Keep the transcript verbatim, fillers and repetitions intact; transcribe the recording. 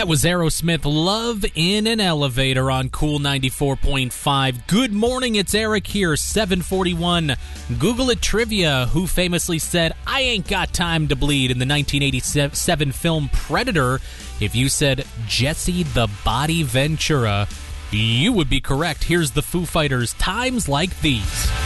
That was Aerosmith, Love in an Elevator on Cool ninety-four point five. Good morning, it's Eric here, seven forty-one. Google it trivia. Who famously said, "I ain't got time to bleed" in the nineteen eighty-seven film Predator? If you said Jesse the Body Ventura, you would be correct. Here's the Foo Fighters, Times Like These.